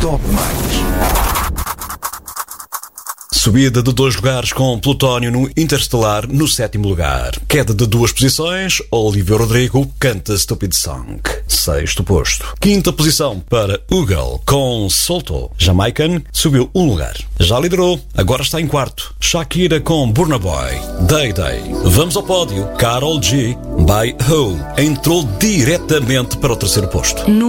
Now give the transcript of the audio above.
Top Mais. Subida de 2 lugares com Plutónio no Interstellar no 7º lugar. Queda de 2 posições, Olivia Rodrigo canta Stupid Song. 6º posto. 5ª posição para Ugal com Solto. Jamaican subiu 1 lugar. Já liderou, agora está em 4º. Shakira com Burna Boy. Day Day. Vamos ao pódio. Karol G by Ho entrou diretamente para o 3º posto.